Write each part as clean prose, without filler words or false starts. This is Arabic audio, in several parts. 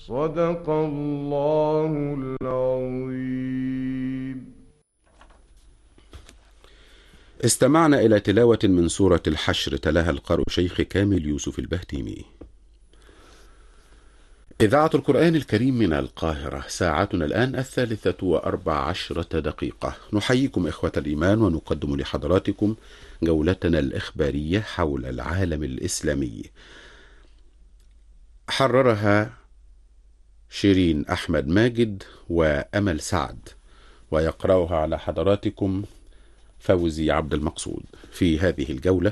صدق الله العظيم. استمعنا إلى تلاوة من سورة الحشر تلاها القارئ شيخ كامل يوسف البهتيمي. إذاعة القرآن الكريم من القاهرة، ساعتنا الآن 3:14. نحييكم إخوة الإيمان ونقدم لحضراتكم جولتنا الإخبارية حول العالم الإسلامي، حررها شيرين أحمد ماجد وأمل سعد، ويقرأها على حضراتكم فوزي عبد المقصود. في هذه الجولة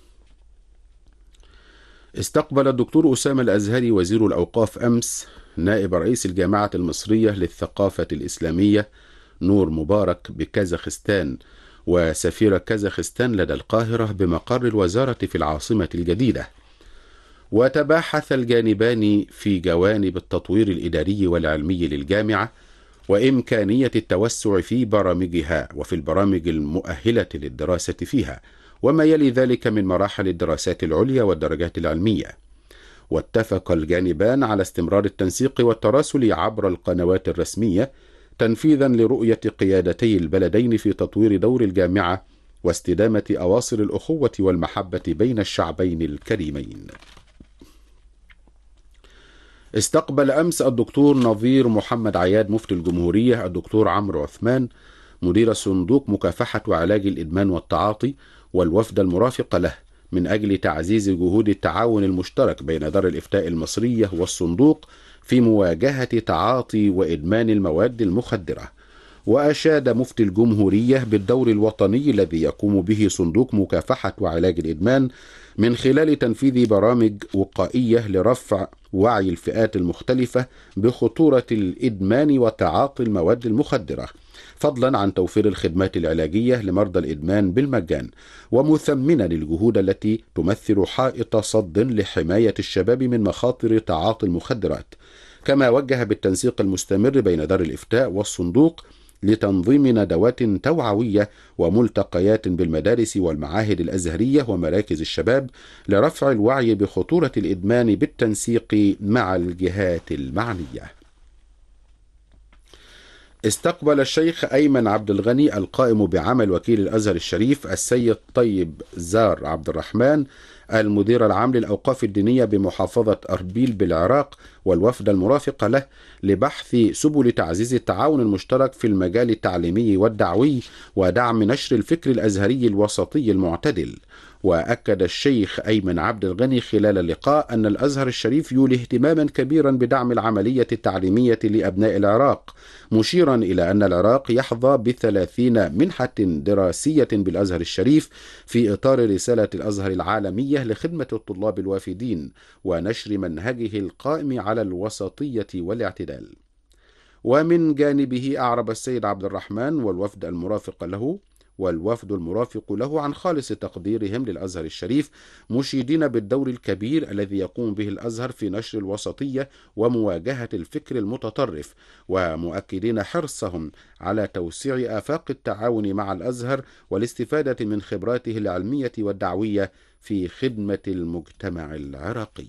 استقبل الدكتور أسامة الأزهري وزير الأوقاف أمس نائب رئيس الجامعة المصرية للثقافة الإسلامية نور مبارك بكازاخستان وسفير كازاخستان لدى القاهرة بمقر الوزارة في العاصمة الجديدة، وتباحث الجانبان في جوانب التطوير الإداري والعلمي للجامعة وإمكانية التوسع في برامجها وفي البرامج المؤهلة للدراسة فيها وما يلي ذلك من مراحل الدراسات العليا والدرجات العلمية. واتفق الجانبان على استمرار التنسيق والتراسل عبر القنوات الرسمية تنفيذا لرؤية قيادتي البلدين في تطوير دور الجامعة واستدامة أواصر الأخوة والمحبة بين الشعبين الكريمين. استقبل أمس الدكتور نظير محمد عياد مفتي الجمهورية الدكتور عمرو عثمان مدير صندوق مكافحة وعلاج الإدمان والتعاطي والوفد المرافق له من أجل تعزيز جهود التعاون المشترك بين دار الإفتاء المصرية والصندوق في مواجهة تعاطي وإدمان المواد المخدرة. وأشاد مفتي الجمهورية بالدور الوطني الذي يقوم به صندوق مكافحة وعلاج الإدمان من خلال تنفيذ برامج وقائية لرفع وعي الفئات المختلفة بخطورة الإدمان وتعاطي المواد المخدرة، فضلا عن توفير الخدمات العلاجية لمرضى الإدمان بالمجان، ومثمنا الجهود التي تمثل حائط صد لحماية الشباب من مخاطر تعاطي المخدرات. كما وجه بالتنسيق المستمر بين دار الإفتاء والصندوق لتنظيم ندوات توعوية وملتقيات بالمدارس والمعاهد الأزهرية ومراكز الشباب لرفع الوعي بخطورة الإدمان بالتنسيق مع الجهات المعنية. استقبل الشيخ أيمن عبد الغني القائم بعمل وكيل الأزهر الشريف السيد طيب زار عبد الرحمن المدير العام للأوقاف الدينية بمحافظة أربيل بالعراق والوفد المرافق له لبحث سبل تعزيز التعاون المشترك في المجال التعليمي والدعوي ودعم نشر الفكر الأزهري الوسطي المعتدل. وأكد الشيخ أيمن عبد الغني خلال اللقاء أن الأزهر الشريف يولي اهتماما كبيرا بدعم العملية التعليمية لأبناء العراق، مشيرا إلى أن العراق يحظى ب30 منحة دراسية بالأزهر الشريف في إطار رسالة الأزهر العالمية لخدمة الطلاب الوافدين ونشر منهجه القائم على الوسطية والاعتدال. ومن جانبه أعرب السيد عبد الرحمن والوفد المرافق له عن خالص تقديرهم للأزهر الشريف، مشيدين بالدور الكبير الذي يقوم به الأزهر في نشر الوسطية ومواجهة الفكر المتطرف، ومؤكدين حرصهم على توسيع آفاق التعاون مع الأزهر والاستفادة من خبراته العلمية والدعوية في خدمة المجتمع العراقي.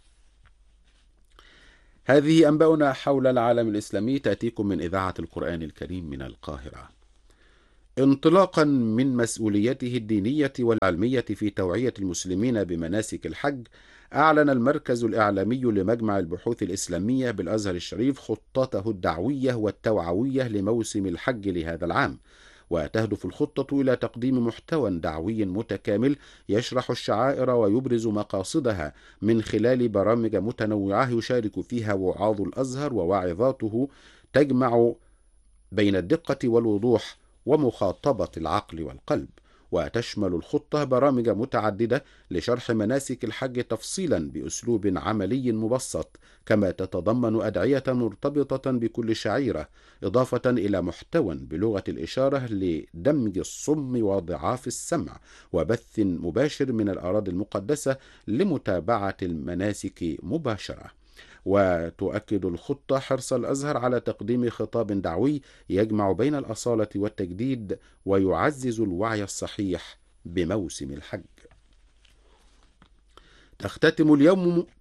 هذه أنباؤنا حول العالم الإسلامي تأتيكم من إذاعة القرآن الكريم من القاهرة. انطلاقا من مسؤوليته الدينية والعلمية في توعية المسلمين بمناسك الحج، أعلن المركز الإعلامي لمجمع البحوث الإسلامية بالأزهر الشريف خطته الدعوية والتوعوية لموسم الحج لهذا العام، وتهدف الخطة إلى تقديم محتوى دعوي متكامل يشرح الشعائر ويبرز مقاصدها من خلال برامج متنوعة يشارك فيها وعاظ الأزهر وواعظاته تجمع بين الدقة والوضوح ومخاطبة العقل والقلب. وتشمل الخطة برامج متعددة لشرح مناسك الحج تفصيلا بأسلوب عملي مبسط، كما تتضمن أدعية مرتبطة بكل شعيرة، إضافة إلى محتوى بلغة الإشارة لدمج الصم وضعاف السمع، وبث مباشر من الأراضي المقدسة لمتابعة المناسك مباشرة. وتؤكد الخطة حرص الأزهر على تقديم خطاب دعوي يجمع بين الأصالة والتجديد ويعزز الوعي الصحيح بموسم الحج. تختتم اليوم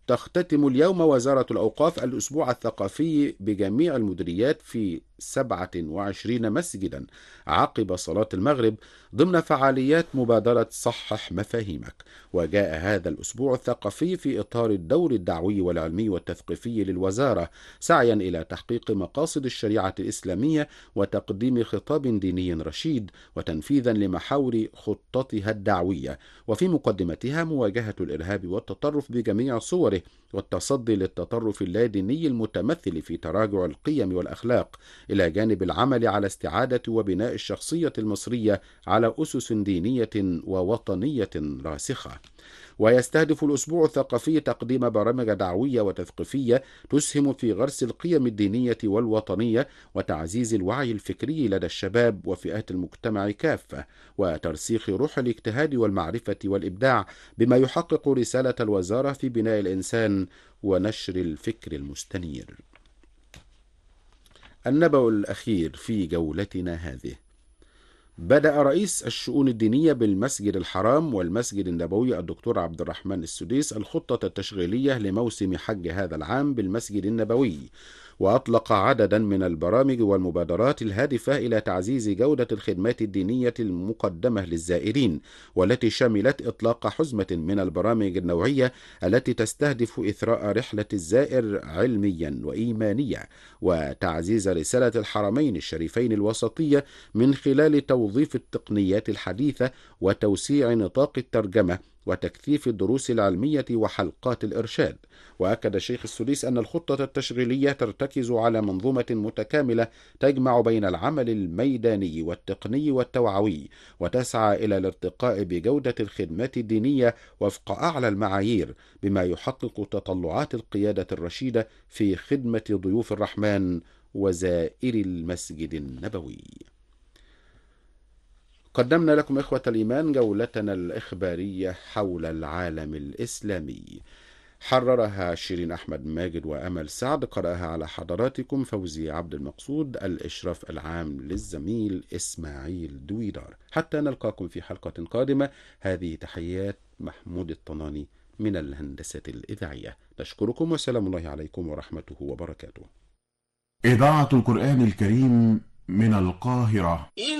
تختتم اليوم وزارة الأوقاف الأسبوع الثقافي بجميع المديريات في 27 مسجدا عقب صلاة المغرب ضمن فعاليات مبادرة صحح مفاهيمك. وجاء هذا الأسبوع الثقافي في إطار الدور الدعوي والعلمي والتثقيفي للوزارة سعيا إلى تحقيق مقاصد الشريعة الإسلامية وتقديم خطاب ديني رشيد وتنفيذا لمحاور خطتها الدعوية، وفي مقدمتها مواجهة الإرهاب والتطرف بجميع صوره والتصدي للتطرف اللاديني المتمثل في تراجع القيم والأخلاق، إلى جانب العمل على استعادة وبناء الشخصية المصرية على أسس دينية ووطنية راسخة. ويستهدف الأسبوع الثقافي تقديم برامج دعوية وتثقيفية تسهم في غرس القيم الدينية والوطنية وتعزيز الوعي الفكري لدى الشباب وفئات المجتمع كافة، وترسيخ روح الاجتهاد والمعرفة والإبداع بما يحقق رسالة الوزارة في بناء الإنسان ونشر الفكر المستنير. النبأ الأخير في جولتنا هذه: بدأ رئيس الشؤون الدينية بالمسجد الحرام والمسجد النبوي الدكتور عبد الرحمن السديس الخطة التشغيلية لموسم حج هذا العام بالمسجد النبوي، وأطلق عددا من البرامج والمبادرات الهادفة إلى تعزيز جودة الخدمات الدينية المقدمة للزائرين، والتي شملت إطلاق حزمة من البرامج النوعية التي تستهدف إثراء رحلة الزائر علميا وإيمانيا، وتعزيز رسالة الحرمين الشريفين الوسطية من خلال توظيف التقنيات الحديثة وتوسيع نطاق الترجمة وتكثيف الدروس العلمية وحلقات الإرشاد. وأكد الشيخ السديس أن الخطة التشغيلية ترتكز على منظومة متكاملة تجمع بين العمل الميداني والتقني والتوعوي، وتسعى إلى الارتقاء بجودة الخدمات الدينية وفق أعلى المعايير، بما يحقق تطلعات القيادة الرشيدة في خدمة ضيوف الرحمن وزائر المسجد النبوي. قدمنا لكم إخوة الإيمان جولتنا الإخبارية حول العالم الإسلامي، حررها شيرين أحمد ماجد وأمل سعد، قرأها على حضراتكم فوزي عبد المقصود، الإشراف العام للزميل إسماعيل دويدار. حتى نلقاكم في حلقة قادمة، هذه تحيات محمود الطناني من الهندسة الإذاعية. نشكركم وسلام الله عليكم ورحمته وبركاته. إذاعة القرآن الكريم من القاهرة.